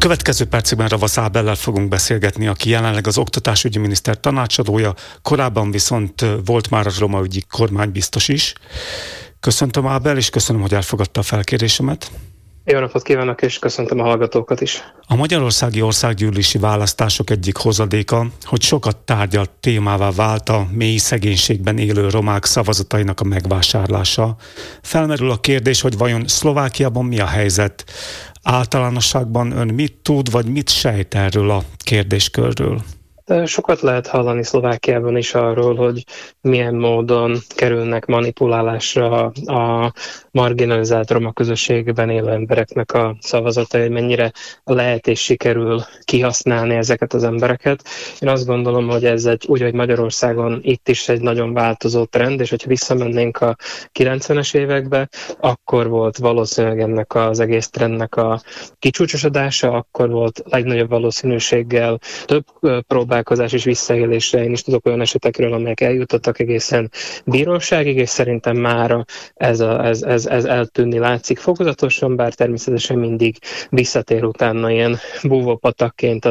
következő percekben Ravasz Ábellel fogunk beszélgetni, aki jelenleg az oktatásügyi miniszter tanácsadója, korábban viszont volt már a romaügyi kormánybiztos is. Köszöntöm, Ábel, és köszönöm, hogy elfogadta a felkérésemet. Jó napot kívánok, és köszöntöm a hallgatókat is. A magyarországi országgyűlési választások egyik hozadéka, hogy sokat tárgyalt témává vált a mély szegénységben élő romák szavazatainak a megvásárlása. Felmerül a kérdés, hogy vajon Szlovákiában mi a helyzet? Általánosságban ön mit tud, vagy mit sejt erről a kérdéskörről? Sokat lehet hallani Szlovákiában is arról, hogy milyen módon kerülnek manipulálásra a marginalizált roma közösségben élő embereknek a szavazatai, hogy mennyire lehet és sikerül kihasználni ezeket az embereket. Én azt gondolom, hogy ez úgy, hogy Magyarországon itt is egy nagyon változó trend, és hogyha visszamennénk a 90-es évekbe, akkor volt valószínűleg ennek az egész trendnek a kicsúcsosodása, akkor volt legnagyobb valószínűséggel több próbálkozás és visszaélésre. Én is tudok olyan esetekről, amelyek eljutottak egészen bíróságig, és szerintem mára ez eltűnni látszik fokozatosan, bár természetesen mindig visszatér utána ilyen búvópatakként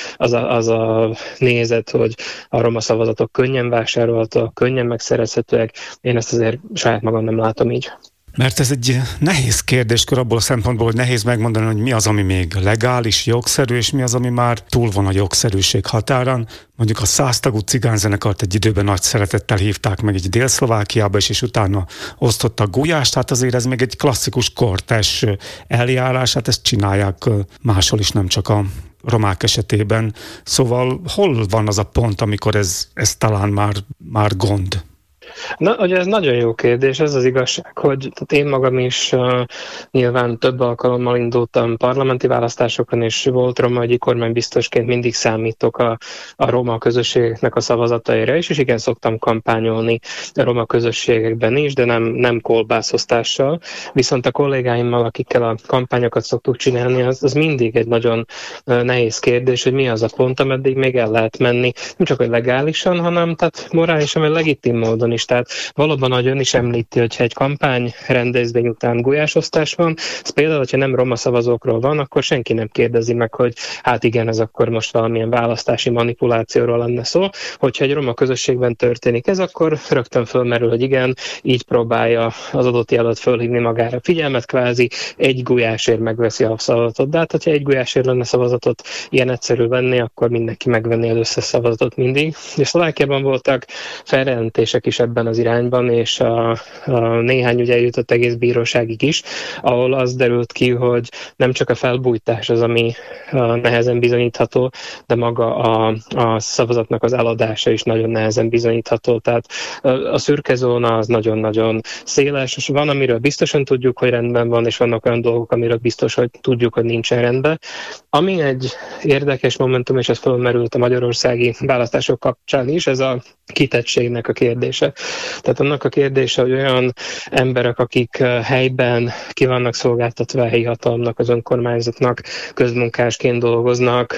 az a nézet, hogy a roma szavazatok könnyen vásárolhatóak, könnyen megszerezhetőek. Én ezt azért saját magam nem látom így. Mert ez egy nehéz kérdéskör abból a szempontból, hogy nehéz megmondani, hogy mi az, ami még legális, jogszerű, és mi az, ami már túl van a jogszerűség határán. Mondjuk a 100 tagú cigányzenekart egy időben nagy szeretettel hívták meg egy Dél-Szlovákiába, és utána osztottak gulyást, tehát azért ez még egy klasszikus kortes eljárás, hát ezt csinálják máshol is, nem csak a romák esetében. Szóval hol van az a pont, amikor ez talán már gond? Na, ugye ez nagyon jó kérdés, ez az igazság, hogy én magam is nyilván több alkalommal indultam parlamenti választásokon, és volt romaügyi kormánybiztosként, mindig számítok a roma közösségeknek a szavazataira is, és igen, szoktam kampányolni a roma közösségekben is, de nem kolbászosztással, viszont a kollégáimmal, akikkel a kampányokat szoktuk csinálni, az mindig egy nagyon nehéz kérdés, hogy mi az a pont, ameddig még el lehet menni, nem csak hogy legálisan, hanem tehát morálisan vagy legitim módon is. Tehát valóban, ahogy ön is említi, hogyha egy kampány rendezvény után gulyásosztás van, ez például, hogyha nem roma szavazókról van, akkor senki nem kérdezi meg, hogy hát igen, ez akkor most valamilyen választási manipulációról lenne szó. Hogyha egy roma közösségben történik ez, akkor rögtön fölmerül, hogy igen, így próbálja az adott jelölt fölhívni magára figyelmet, kvázi egy gulyásért megveszi a szavazatot. De hát, hogyha egy gulyásért lenne szavazatot ilyen egyszerű venni, akkor mindenki megvenné az összes szavazatot mindig. És Szlovákiában voltak feljelentések is ebben az irányban, és a néhány ugye eljutott egész bíróságig is, ahol az derült ki, hogy nem csak a felbújtás az, ami nehezen bizonyítható, de maga a szavazatnak az eladása is nagyon nehezen bizonyítható. Tehát a szürke zóna az nagyon-nagyon széles, és van, amiről biztosan tudjuk, hogy rendben van, és vannak olyan dolgok, amiről biztos, hogy tudjuk, hogy nincsen rendben. Ami egy érdekes momentum, és ez felmerült a magyarországi választások kapcsán is, ez a kitettségnek a kérdése. Tehát annak a kérdése, hogy olyan emberek, akik helyben ki vannak szolgáltatva a helyi hatalomnak, az önkormányzatnak, közmunkásként dolgoznak,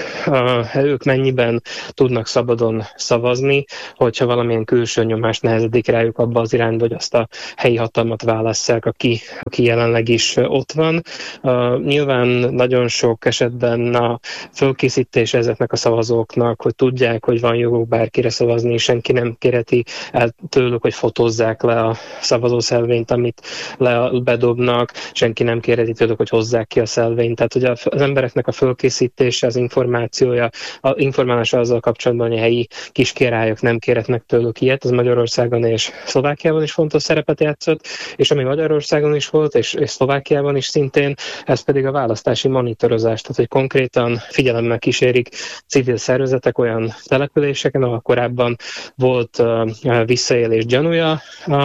ők mennyiben tudnak szabadon szavazni, hogyha valamilyen külső nyomás nehezedik rájuk abba az irányba, hogy azt a helyi hatalmat válasszák, aki jelenleg is ott van. Nyilván nagyon sok esetben a fölkészítés ezeknek a szavazóknak, hogy tudják, hogy van joguk bárkire szavazni, senki nem kérheti el tőlük, hogy fotózzák le a szavazószelvényt, amit bedobnak, senki nem kérheti tőlük, hogy hozzák ki a szelvényt. Tehát ugye az embereknek a fölkészítése, az információja, a informálása azzal kapcsolatban, hogy a helyi kiskirályok nem kérhetnek tőlük ilyet, az Magyarországon és Szlovákiában is fontos szerepet játszott, és ami Magyarországon is volt, és Szlovákiában is szintén, ez pedig a választási monitorozás, tehát hogy konkrétan figyelemmel kísérik civil szervezetek olyan településeken, ahol korábban volt visszaélés gyanúja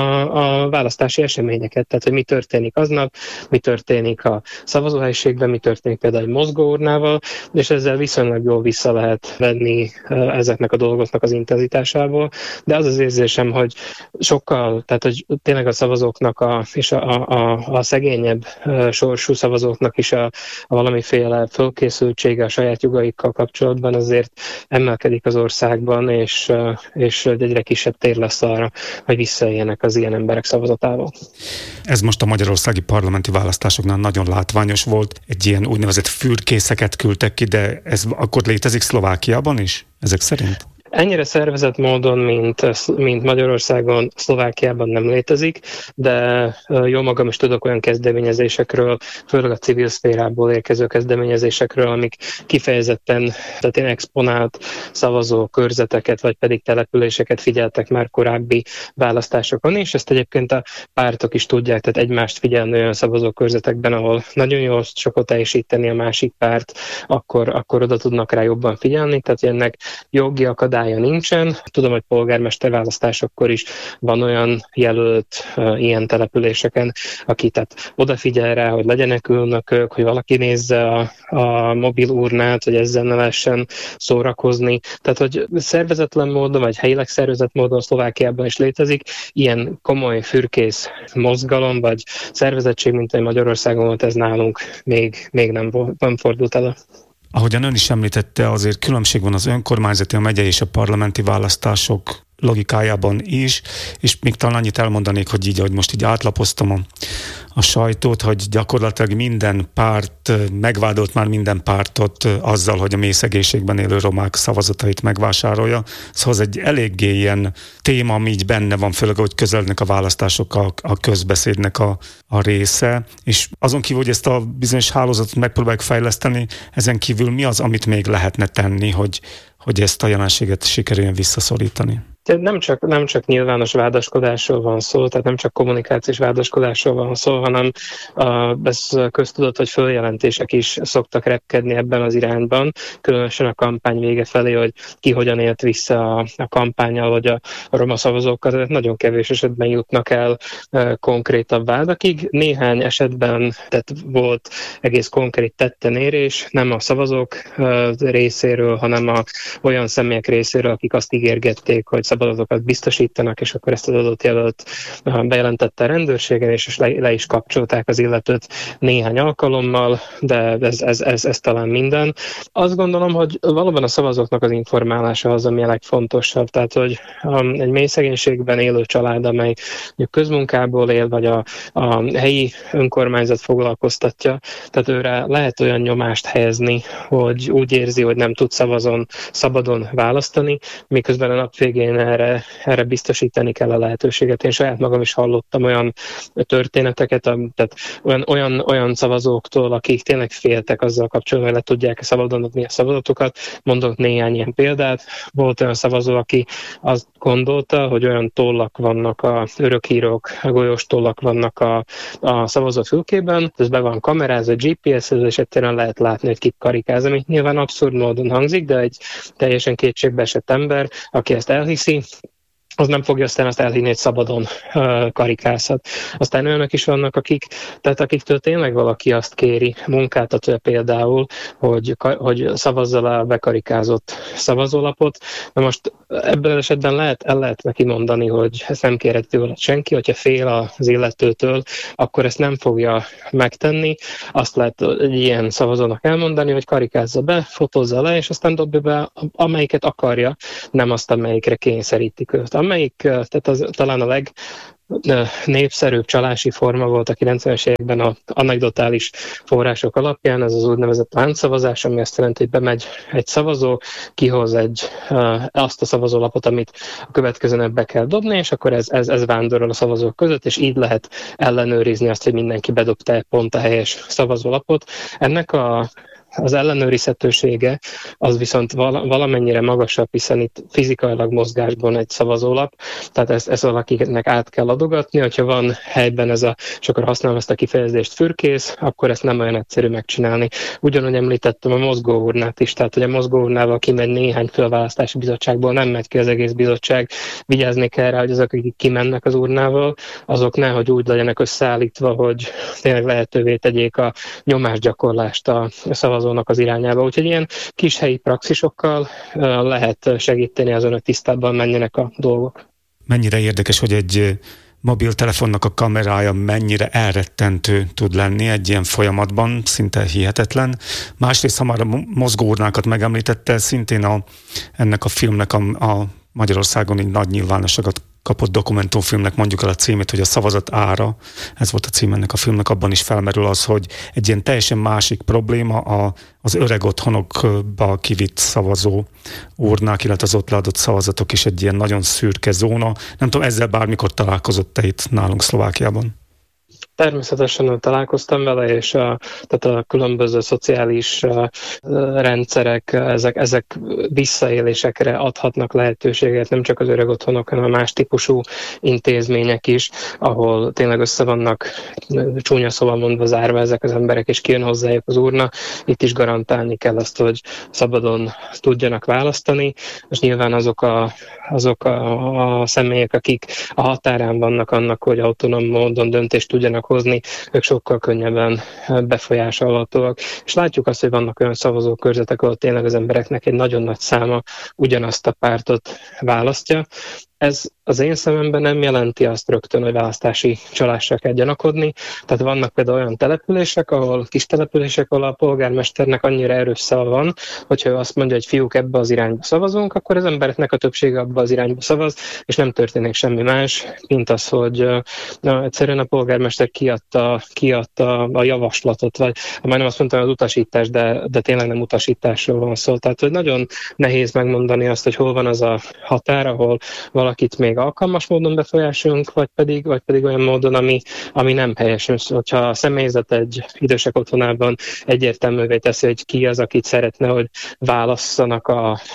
a választási eseményeket, tehát hogy mi történik aznap, mi történik a szavazóhelyiségben, mi történik például egy mozgóurnával, és ezzel viszonylag jól vissza lehet venni ezeknek a dolgoknak az intenzitásából, de az az érzésem, hogy sokkal, tehát hogy tényleg a szavazóknak és a szegényebb sorsú szavazóknak is a valamiféle fölkészültsége a saját jogaikkal kapcsolatban azért emelkedik az országban, és egyre kisebb tér lesz arra, hogy visszaéljenek az ilyen emberek szavazatával. Ez most a magyarországi parlamenti választásoknál nagyon látványos volt. Egy ilyen úgynevezett fürkészeket küldtek ki, de ez akkor létezik Szlovákiában is, ezek szerint? Ennyire szervezett módon, mint Magyarországon, Szlovákiában nem létezik, de jó magam is tudok olyan kezdeményezésekről, főleg a civil szférából érkező kezdeményezésekről, amik kifejezetten, tehát én exponált szavazó körzeteket, vagy pedig településeket figyeltek már korábbi választásokon, és ezt egyébként a pártok is tudják, tehát egymást figyelni olyan szavazó körzetekben, ahol nagyon jól sokat teljesíteni a másik párt, akkor oda tudnak rá jobban figyelni, tehát ennek jogi akadálya nincsen. Tudom, hogy polgármester választásokkor is van olyan jelölt ilyen településeken, aki tehát odafigyel rá, hogy legyenek ülnökök, hogy valaki nézze a mobil urnát, hogy ezzel ne lehessen szórakozni. Tehát, hogy szervezetlen módon, vagy helyileg szervezett módon Szlovákiában is létezik ilyen komoly fürkész mozgalom, vagy szervezettség, mint egy Magyarországon volt, ez nálunk még nem fordult elő. Ahogyan ön is említette, azért különbség van az önkormányzati, a megyei és a parlamenti választások logikájában is, és még talán annyit elmondanék, hogy így, ahogy most így átlapoztam a sajtót, hogy gyakorlatilag minden párt megvádolt már minden pártot azzal, hogy a mély szegénységben élő romák szavazatait megvásárolja. Szóval ez egy eléggé ilyen téma, ami így benne van, főleg, hogy közelnek a választások a közbeszédnek a része. És azon kívül, hogy ezt a bizonyos hálózatot megpróbáljuk fejleszteni, ezen kívül mi az, amit még lehetne tenni, hogy ezt a jelenséget sikerüljön visszaszorítani? Nem csak nyilvános vádaskodásról van szó, tehát nem csak kommunikációs vádaskodásról van szó, hanem ez köztudott, hogy följelentések is szoktak repkedni ebben az irányban, különösen a kampány vége felé, hogy ki hogyan élt vissza a kampánnyal, vagy a roma szavazókkal, tehát nagyon kevés esetben jutnak el konkrétabb vádakig. Néhány esetben tehát volt egész konkrét tettenérés, nem a szavazók részéről, hanem olyan személyek részéről, akik azt ígérgették, hogy szabadatokat biztosítanak, és akkor ezt az adott jelölt bejelentette a rendőrségen, és le is kapcsolták az illetőt néhány alkalommal, de ez talán minden. Azt gondolom, hogy valóban a szavazóknak az informálása az, ami a legfontosabb. Tehát, hogy egy mély szegénységben élő család, amely közmunkából él, vagy a helyi önkormányzat foglalkoztatja, tehát őre lehet olyan nyomást helyezni, hogy úgy érzi, hogy nem tud szabadon választani, miközben a nap végén erre biztosítani kell a lehetőséget. Én saját magam is hallottam olyan történeteket, tehát olyan szavazóktól, akik tényleg féltek azzal kapcsolatban, hogy le tudják szabadon adni a szavazatokat. Mondok néhány ilyen példát. Volt olyan szavazó, aki azt gondolta, hogy olyan tollak vannak, örökírók, golyós tollak vannak a szavazófülkében, ez be van kamerázva, GPS-ez, és egyszerűen lehet látni, hogy kik karikáz, ami nyilván abszurd módon hangzik, de egy teljesen kétségbeesett ember, aki ezt elhiszi, az nem fogja aztán azt elhinni, hogy szabadon karikázhat. Aztán olyanok is vannak, akiktől tényleg valaki azt kéri, munkáltatója például, hogy szavazza le a bekarikázott szavazólapot. Na most ebben az esetben el lehet neki mondani, hogy ezt nem kérheti tőle senki, hogyha fél az illetőtől, akkor ezt nem fogja megtenni. Azt lehet egy ilyen szavazónak elmondani, hogy karikázza be, fotózza le, és aztán dobja be, amelyiket akarja, nem azt, amelyikre kényszerítik őt. Tehát az talán a legnépszerűbb csalási forma volt a 90-es években a anekdotális források alapján, ez az úgynevezett láncszavazás, ami azt jelenti, hogy bemegy egy szavazó, kihoz azt a szavazólapot, amit a következő napbe kell dobni, és akkor ez vándorol a szavazók között, és így lehet ellenőrizni azt, hogy mindenki bedobta pont a helyes szavazólapot. Ennek az ellenőrizhetősége az viszont valamennyire magasabb, hiszen itt fizikailag mozgásban egy szavazólap, tehát ezt valakinek át kell adogatni, hogyha van helyben és akkor használom ezt a kifejezést fürkész, akkor ezt nem olyan egyszerű megcsinálni. Ugyanúgy említettem a mozgóurnát is, tehát hogy a mozgóurnával kimegy néhány fölválasztási bizottságból, nem megy ki az egész bizottság, vigyázni kell rá, hogy azok, akik kimennek az urnával, azok nehogy úgy legyenek összeállítva, hogy tényleg lehetővé tegyék a nyomásgyakorlást a szavazónak az irányába. Úgyhogy ilyen kis helyi praxisokkal lehet segíteni azon, hogy tisztábban menjenek a dolgok. Mennyire érdekes, hogy egy mobiltelefonnak a kamerája mennyire elrettentő tud lenni egy ilyen folyamatban, szinte hihetetlen. Másrészt, ha már a mozgóurnákat megemlítette, szintén ennek a filmnek a Magyarországon így nagy nyilvánosságot kapott dokumentumfilmnek mondjuk el a címét, hogy a szavazat ára, ez volt a cím ennek a filmnek, abban is felmerül az, hogy egy ilyen teljesen másik probléma az öreg otthonokba kivitt szavazó urnák, illetve az ott leadott szavazatok is egy ilyen nagyon szürke zóna. Nem tudom, ezzel bármikor találkozott-e itt nálunk Szlovákiában? Természetesen találkoztam vele, és tehát a különböző szociális rendszerek, ezek visszaélésekre adhatnak lehetőséget, nem csak az öreg otthonok, hanem a más típusú intézmények is, ahol tényleg össze vannak csúnya szóval mondva zárva ezek az emberek, és kijön hozzájuk az urna. Itt is garantálni kell azt, hogy szabadon tudjanak választani, és nyilván azok a személyek, akik a határán vannak annak, hogy autonóm módon döntést tudjanak hozni, ők sokkal könnyebben befolyásolhatóak. És látjuk azt, hogy vannak olyan szavazókörzetek, ahol tényleg az embereknek egy nagyon nagy száma ugyanazt a pártot választja. Ez az én szememben nem jelenti azt rögtön, hogy választási csalásra kell gyanakodni. Tehát vannak például olyan települések, kis települések, ahol a polgármesternek annyira erős szava van, hogyha ő azt mondja, hogy fiúk, ebbe az irányba szavazunk, akkor az embereknek a többsége abba az irányba szavaz, és nem történik semmi más, mint az, hogy egyszerűen a polgármester kiadta a javaslatot, vagy majdnem azt mondtam, az utasítás, de tényleg nem utasításról van szó. Tehát, hogy nagyon nehéz megmondani azt, hogy hol van az a határ, ahol valakit még alkalmas módon befolyásolunk, vagy pedig olyan módon, ami nem helyes. Hogyha a személyzet egy idősek otthonában egyértelművé teszi, hogy ki az, akit szeretne, hogy válasszanak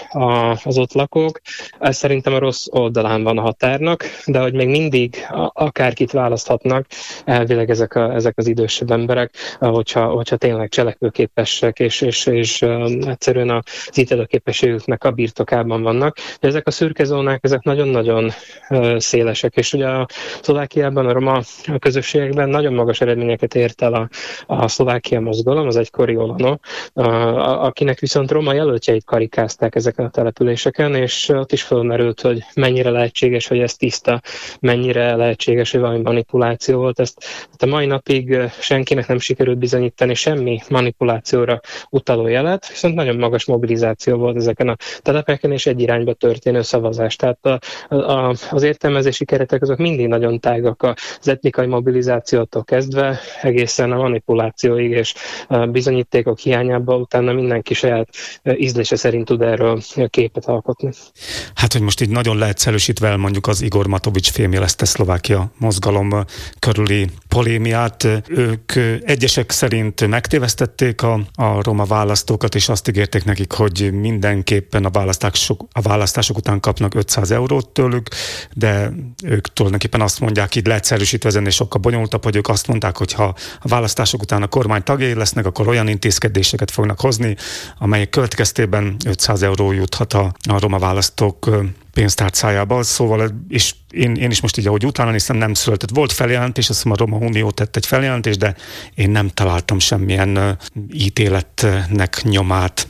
az ott lakók, ez szerintem a rossz oldalán van a határnak, de hogy még mindig akárkit választhatnak, elvileg ezek az idősebb emberek, hogyha tényleg cselekvőképesek, és egyszerűen az ítélőképességüknek a birtokában vannak. De ezek a szürke zónák, ezek nagyon-nagyon szélesek, és ugye a Szlovákiában, a roma közösségekben nagyon magas eredményeket ért el a Szlovákia mozgalom, az egykori Olano, akinek viszont roma jelöltjeit karikázták ezeken a településeken, és ott is felmerült, hogy mennyire lehetséges, hogy ez tiszta, mennyire lehetséges, hogy valami manipuláció volt. Ezt a mai napig senkinek nem sikerült bizonyítani semmi manipulációra utaló jelet, viszont nagyon magas mobilizáció volt ezeken a telepeken, és egy irányba történő szavazás. Tehát az értelmezési keretek azok mindig nagyon tágak, az etnikai mobilizációtól kezdve egészen a manipulációig, és bizonyítékok hiányában utána mindenki saját ízlése szerint tud erről képet alkotni. Hát, hogy most így nagyon leegyszerűsítve elmondjuk az Igor Matovics fémjelezte Szlovákia mozgalom körüli polémiát. Ők egyesek szerint megtévesztették a roma választókat, és azt ígérték nekik, hogy mindenképpen a választások után kapnak 500 eurót tőlük, de ők tulajdonképpen azt mondják, így leegyszerűsítve ezen, és sokkal bonyolultabb, hogy ők azt mondták, hogy ha a választások után a kormány tagjai lesznek, akkor olyan intézkedéseket fognak hozni, amelyek következtében 500 euró juthat a roma választók pénztárcájába. Szóval, és én is most így, ahogy utána néztem, nem született. Volt feljelentés, azt hiszem a Roma Unió tett egy feljelentést, de én nem találtam semmilyen ítéletnek nyomát.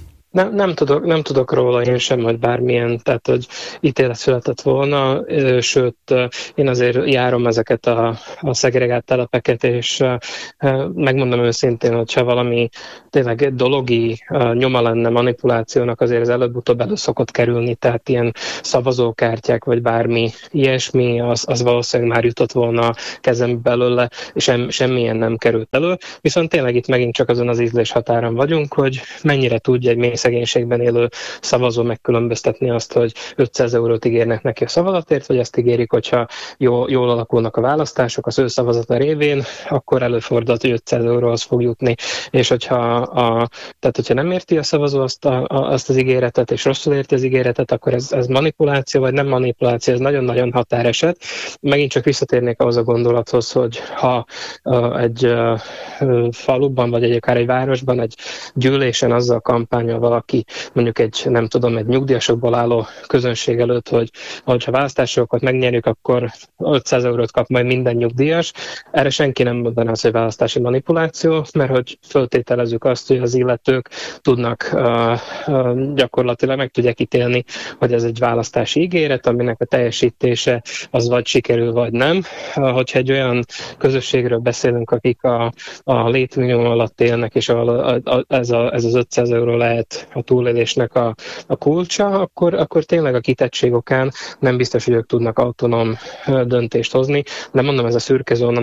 Nem tudok róla én sem, hogy bármilyen, tehát hogy ítélet született volna, sőt, én azért járom ezeket a szegregált telepeket, és megmondom őszintén, hogyha valami tényleg dologi nyoma lenne manipulációnak, azért ez előbb-utóbb elő szokott kerülni, tehát ilyen szavazókártyák, vagy bármi ilyesmi, az valószínűleg már jutott volna a kezembe belőle, és semmilyen nem került elő. Viszont tényleg itt megint csak azon az ízlés határon vagyunk, hogy mennyire tudja egy mély szegénységben élő szavazó megkülönböztetni azt, hogy 500 eurót ígérnek neki a szavazatért, vagy azt ígérik, hogyha jól alakulnak a választások az ő szavazata révén, akkor előfordul, hogy 500 euróhoz fog jutni. És hogyha nem érti a szavazó azt az ígéretet, és rosszul érti az ígéretet, akkor ez manipuláció, vagy nem manipuláció, ez nagyon-nagyon határeset. Megint csak visszatérnék ahhoz a gondolathoz, hogy ha egy faluban, vagy akár egy városban, egy gyűlésen azzal kampányol valaki, mondjuk egy nyugdíjasokból álló közönség előtt, hogy ha választásokat megnyerjük, akkor 500 eurót kap majd minden nyugdíjas. Erre senki nem mondaná azt, hogy választási manipuláció, mert hogy föltételezzük azt, hogy az illetők tudnak gyakorlatilag meg tudják ítélni, hogy ez egy választási ígéret, aminek a teljesítése az vagy sikerül, vagy nem. Hogyha egy olyan közösségről beszélünk, akik a létminimum alatt élnek, és ez az 500 euró lehet a túlélésnek a kulcsa, akkor tényleg a kitettség okán nem biztos, hogy ők tudnak autonóm döntést hozni, de mondom, ez a szürke zóna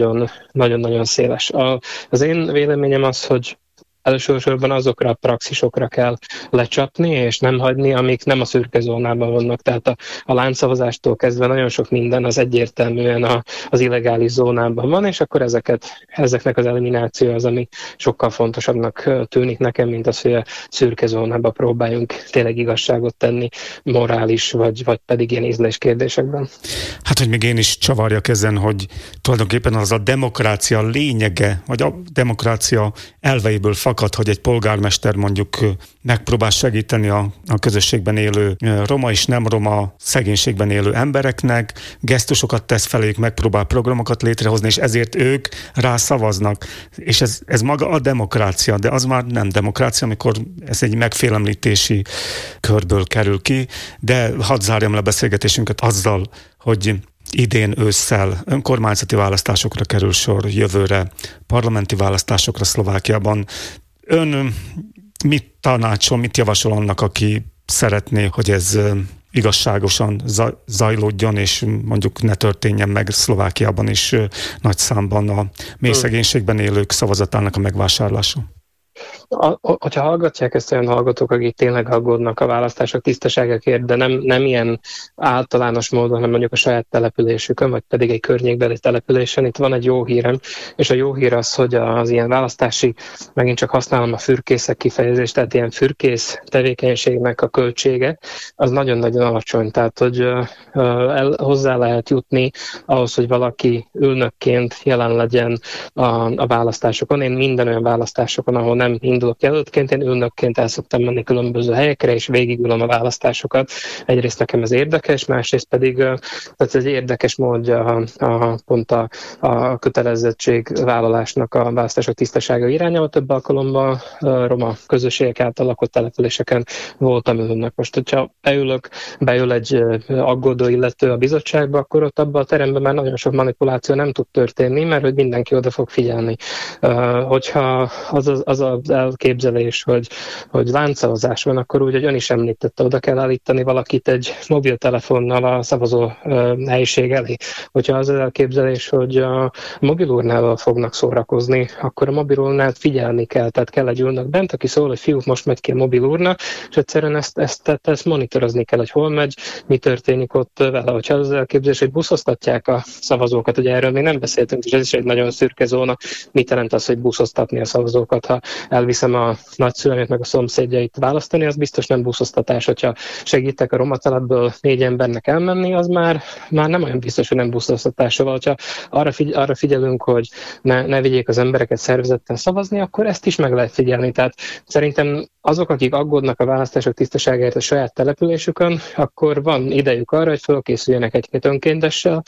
nagyon széles. Az én véleményem az, hogy elsősorban azokra a praxisokra kell lecsapni, és nem hagyni, amik nem a szürke zónában vannak. Tehát a láncszavazástól kezdve nagyon sok minden az egyértelműen az illegális zónában van, és akkor ezeknek az elimináció az, ami sokkal fontosabbnak tűnik nekem, mint az, hogy a szürke zónába próbáljunk tényleg igazságot tenni morális, vagy pedig ilyen ízlés kérdésekben. Hát, hogy még én is csavarjak ezen, hogy tulajdonképpen az a demokrácia lényege, vagy a demokrácia elveiből fakad, hogy egy polgármester mondjuk megpróbál segíteni a közösségben élő roma és nem roma szegénységben élő embereknek, gesztusokat tesz feléjük, megpróbál programokat létrehozni, és ezért ők rá szavaznak. És ez maga a demokrácia, de az már nem demokrácia, amikor ez egy megfélemlítési körből kerül ki, de hadd zárjam le beszélgetésünket azzal, hogy idén ősszel önkormányzati választásokra kerül sor, jövőre parlamenti választásokra Szlovákiában. Ön mit tanácsol, mit javasol annak, aki szeretné, hogy ez igazságosan zajlódjon, és mondjuk ne történjen meg Szlovákiában is nagy számban a mély szegénységben élők szavazatának a megvásárlása? Hogyha hallgatják ezt olyan hallgatók, akik tényleg aggódnak a választások tisztaságakért, de nem ilyen általános módon, hanem mondjuk a saját településükön, vagy pedig egy környékbeli településen, itt van egy jó hírem, és a jó hír az, hogy az ilyen választási, megint csak használom a fürkészek kifejezést, tehát ilyen fürkész tevékenységnek a költsége, az nagyon-nagyon alacsony, tehát hogy hozzá lehet jutni ahhoz, hogy valaki ülnökként jelen legyen a választásokon. Én minden olyan választásokon, ahol nem indulok jelöltként, én ülnökként el szoktam menni különböző helyekre, és végigülöm a választásokat. Egyrészt nekem ez érdekes, másrészt pedig tehát ez egy érdekes módja pont a kötelezettségvállalásnak a választások tisztasága irányába. Több alkalommal roma közösségek által lakott településeken voltam ülnök. Most, hogyha beül egy aggódó illető a bizottságba, akkor ott abban a teremben már nagyon sok manipuláció nem tud történni, mert hogy mindenki oda fog figyelni. Hogyha az elképzelés, hogy láncszavazás van, akkor úgy, hogy ön is említette, oda kell állítani valakit egy mobiltelefonnal a szavazó helyiség elé. Hogyha az elképzelés, hogy a mobilurnával fognak szórakozni, akkor a mobilurnát figyelni kell, tehát kell egy ülnök bent, aki szól, hogy fiúk, most megy ki a mobilurna, és egyszerűen ezt monitorozni kell, hogy hol megy, mi történik ott vele. Hogyha az elképzelés, hogy buszoztatják a szavazókat, ugye erről még nem beszéltünk, és ez is egy nagyon szürke zóna, mit jelent az, hogy buszoztatni a szavazókat, ha elviszem a nagyszülemet meg a szomszédjait választani, az biztos nem buszoztatás. Hogyha segítek a roma telepből 4 embernek elmenni, az már nem olyan biztos, hogy nem buszoztatás. Szóval, hogyha arra figyelünk, hogy ne vigyék az embereket szervezetten szavazni, akkor ezt is meg lehet figyelni. Tehát szerintem azok, akik aggódnak a választások tisztaságáért a saját településükön, akkor van idejük arra, hogy fölkészüljenek egy-két önkéntessel,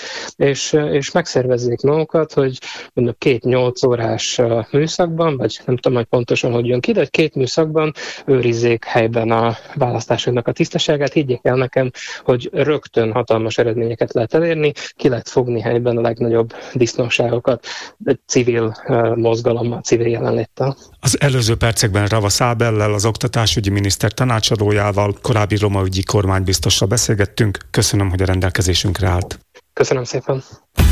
és megszervezzék magukat, hogy mondjuk 2 8 órás műszakban, vagy nem tudom, hogy pontosan hogy jön ki, de 2 műszakban őrizzék helyben a választásoknak a tisztaságát. Higgyék el nekem, hogy rögtön hatalmas eredményeket lehet elérni, ki lehet fogni helyben a legnagyobb disznóságokat egy civil mozgalommal, civil jelenléttel. Az előző percekben Ravasz Ábellel, az oktatásügyi miniszter tanácsadójával, korábbi romaügyi kormánybiztossal beszélgettünk. Köszönöm, hogy a rendelkezésünkre állt. Köszönöm szépen.